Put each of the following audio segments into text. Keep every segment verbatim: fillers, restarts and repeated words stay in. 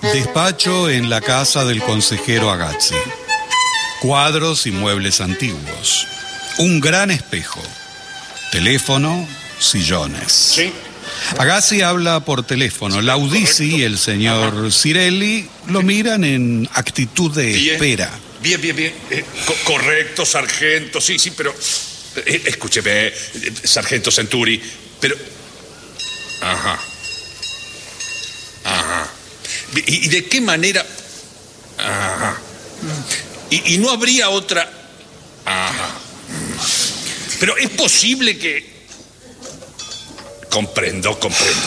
Despacho en la casa del consejero Agazzi. Cuadros y muebles antiguos. Un gran espejo. Teléfono, sillones. Sí. Agazzi habla por teléfono. Laudisi y el señor Cirelli lo miran en actitud de Bien. espera. Bien, bien, bien. Eh, co- correcto, sargento. Sí, sí, pero... eh, escúcheme, eh, sargento Centuri, pero... Ajá. Ajá. ¿Y, y de qué manera? Ajá. Y, y no habría otra... Ajá. Pero es posible que... Comprendo, comprendo.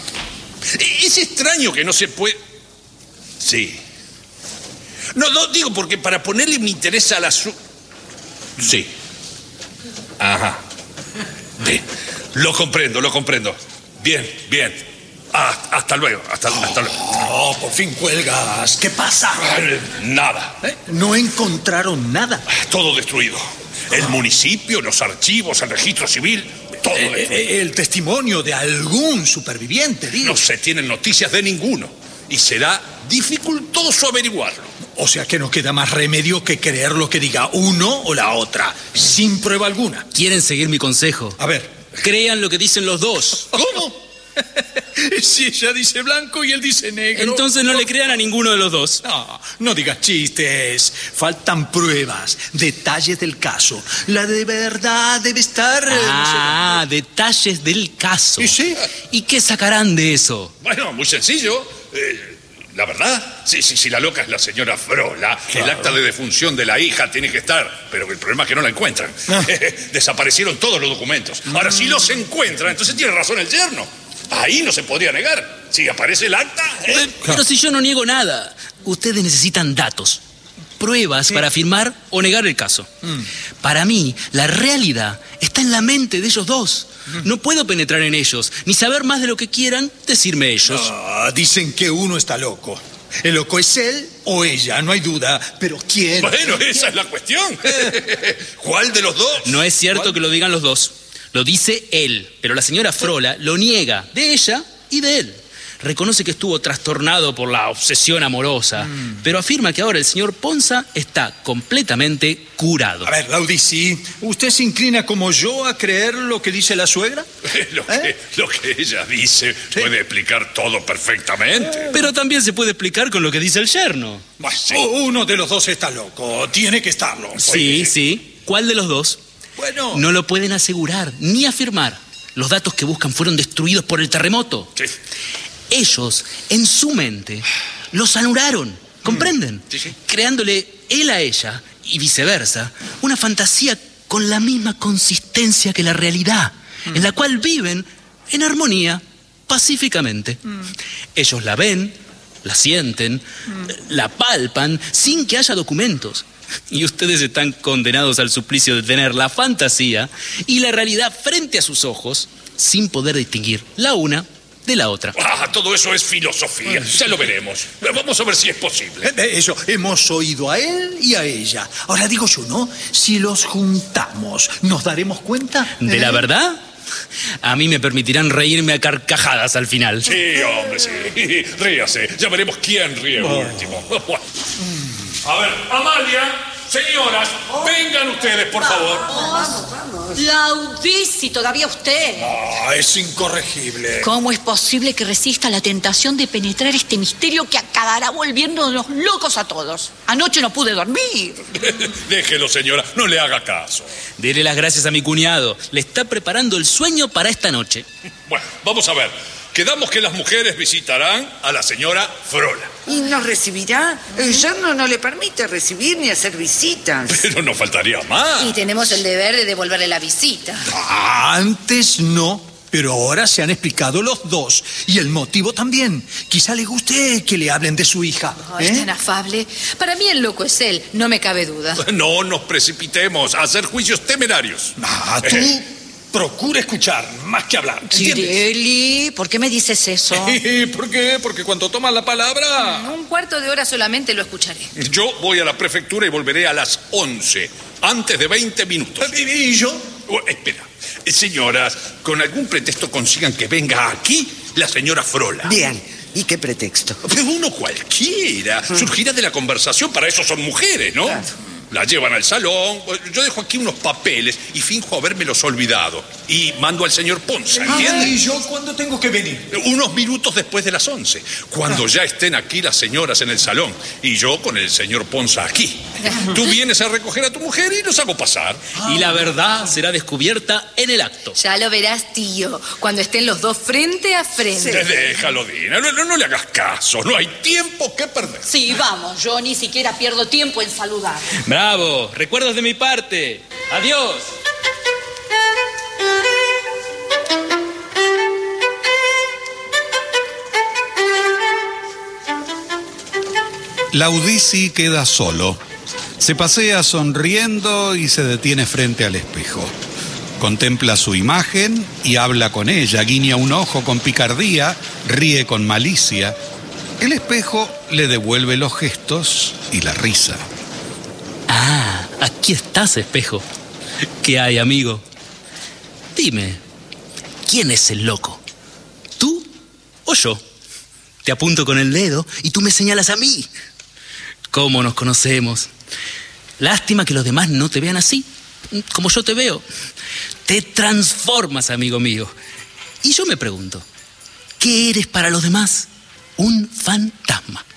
Es extraño que no se puede... Sí. No, no, digo porque para ponerle mi interés al asunto... Sí. Ajá. Bien. Lo comprendo, lo comprendo. Bien, bien. Ah, hasta luego, hasta, hasta luego. Oh, por fin cuelgas. ¿Qué pasa? Eh, Nada. ¿Eh? No encontraron nada. Todo destruido. El municipio, los archivos, el registro civil, todo Eh, destruido. eh, el testimonio de algún superviviente, digo. No se tienen noticias de ninguno. Y será dificultoso averiguarlo. O sea que no queda más remedio que creer lo que diga uno o la otra, sin prueba alguna. ¿Quieren seguir mi consejo? A ver. Crean lo que dicen los dos. ¿Cómo? Si ella dice blanco y él dice negro. Entonces no le crean a ninguno de los dos. No, no digas chistes. Faltan pruebas, detalles del caso. La de verdad debe estar... eh, Ah, detalles del caso. ¿Y sí? ¿Y qué sacarán de eso? Bueno, muy sencillo. Eh, la verdad, si, si, si la loca es la señora Frola, Claro. el acta de defunción de la hija tiene que estar, pero el problema es que no la encuentran. Ah. Desaparecieron todos los documentos. Ahora, si los encuentran, entonces tiene razón el yerno. Ahí no se podría negar. Si aparece el acta... ¿eh? Pero si yo no niego nada, ustedes necesitan datos, pruebas para afirmar o negar el caso. Para mí, la realidad está en la mente de ellos dos. No puedo penetrar en ellos, ni saber más de lo que quieran decirme ellos. Ah, dicen que uno está loco. El loco es él o ella, no hay duda. Pero ¿quién? Bueno, esa es la cuestión. ¿Cuál de los dos? No es cierto que lo digan los dos. Lo dice él, pero la señora Frola lo niega de ella y de él. Reconoce que estuvo trastornado por la obsesión amorosa, mm. pero afirma que ahora el señor Ponza está completamente curado. A ver, Laudisi, ¿usted se inclina como yo a creer lo que dice la suegra? Lo que, ¿Eh? lo que ella dice puede explicar todo perfectamente. Pero también se puede explicar con lo que dice el yerno. Bah, sí. Uno de los dos está loco, tiene que estarlo. Sí, sí. ¿Cuál de los dos? Bueno, No lo pueden asegurar ni afirmar. Los datos que buscan fueron destruidos por el terremoto. Sí. Ellos, en su mente, los anularon, ¿comprenden? Sí, sí. Creándole él a ella, y viceversa, una fantasía con la misma consistencia que la realidad, mm. en la cual viven en armonía, pacíficamente. Mm. Ellos la ven, la sienten, mm. la palpan, sin que haya documentos. Y ustedes están condenados al suplicio de tener la fantasía y la realidad frente a sus ojos, sin poder distinguir la una de la otra. Ah, todo eso es filosofía. Ya lo veremos. Vamos a ver si es posible. eh, eso, hemos oído a él y a ella. Ahora digo yo, ¿no? Si los juntamos, ¿nos daremos cuenta? ¿De ¿Eh? la verdad? A mí me permitirán reírme a carcajadas al final. Sí, hombre, sí. Ríase. Ya veremos quién ríe Oh. último. A ver, Amalia, señoras, vengan ustedes, por favor. Laudisi, todavía usted. Ah, es incorregible. ¿Cómo es posible que resista la tentación de penetrar este misterio que acabará volviéndonos locos a todos? Anoche no pude dormir. Déjelo, señora, no le haga caso. Diré las gracias a mi cuñado. Le está preparando el sueño para esta noche. Bueno, vamos a ver. Quedamos que las mujeres visitarán a la señora Frola. ¿Y nos recibirá? El yerno no le permite recibir ni hacer visitas. Pero no faltaría más. Y tenemos el deber de devolverle la visita. Ah, antes no, pero ahora se han explicado los dos. Y el motivo también. Quizá le guste que le hablen de su hija. Oh, ¿eh? es tan afable. Para mí el loco es él, no me cabe duda. No nos precipitemos a hacer juicios temerarios. Ah, tú procura escuchar más que hablar. ¿Entiendes? Cirelli, ¿por qué me dices eso? ¿Por qué? Porque cuando tomas la palabra... Un cuarto de hora solamente lo escucharé. Yo voy a la prefectura y volveré a las once, antes de veinte minutos. ¿Y yo? Oh, espera. Señoras, con algún pretexto consigan que venga aquí la señora Frola. Bien, ¿Y qué pretexto? Pero uno cualquiera. Surgirá de la conversación, para eso son mujeres, ¿no? Claro. La llevan al salón, yo dejo aquí unos papeles y finjo habérmelos olvidado. Y mando al señor Ponza, ¿entiendes? ¿Y yo cuándo tengo que venir? Unos minutos después de las once, cuando ya estén aquí las señoras en el salón y yo con el señor Ponza aquí. Tú vienes a recoger a tu mujer y los hago pasar. Y la verdad será descubierta en el acto. Ya lo verás, tío, cuando estén los dos frente a frente. Te déjalo, Dina, no, no, no le hagas caso, no hay tiempo que perder. Sí, vamos, yo ni siquiera pierdo tiempo en saludar. Bravo, recuerdos de mi parte. Adiós. Laudisi queda solo. Se pasea sonriendo y se detiene frente al espejo. Contempla su imagen y habla con ella, guiña un ojo con picardía, ríe con malicia. El espejo le devuelve los gestos y la risa. Ah, aquí estás, espejo. ¿Qué hay, amigo? Dime, ¿quién es el loco? ¿Tú o yo? Te apunto con el dedo y tú me señalas a mí. ¿Cómo nos conocemos? Lástima que los demás no te vean así, como yo te veo. Te transformas, amigo mío. Y yo me pregunto, ¿qué eres para los demás? Un fantasma.